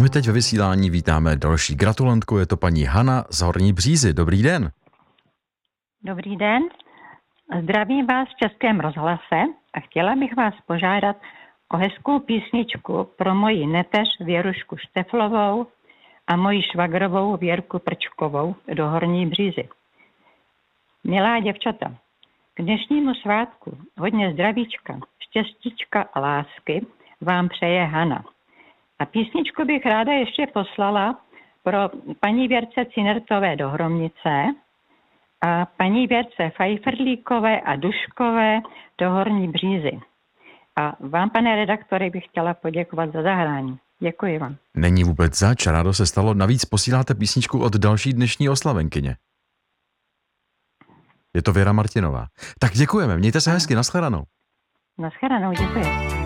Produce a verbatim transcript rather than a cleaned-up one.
my teď ve vysílání vítáme další gratulantku, je to paní Hana z Horní Břízy. Dobrý den. Dobrý den, zdravím vás v Českém rozhlase a chtěla bych vás požádat o hezkou písničku pro moji neteř Věrušku Šteflovou a moji švagrovou Věrku Prčkovou do Horní Břízy. Milá děvčata, k dnešnímu svátku hodně zdravíčka, štěstíčka a lásky vám přeje Hana. A písničku bych ráda ještě poslala pro paní Věrce Cinertové do Hromnice a paní Věrce Fajfrlíkové a Duškové do Horní Břízy. A vám, pane redaktore, bych chtěla poděkovat za zahrání. Děkuji vám. Není vůbec zač, rádo se stalo. Navíc posíláte písničku od další dnešní oslavenkyně. Je to Věra Martinová. Tak děkujeme, mějte se hezky, nashledanou. Nashledanou, děkuji.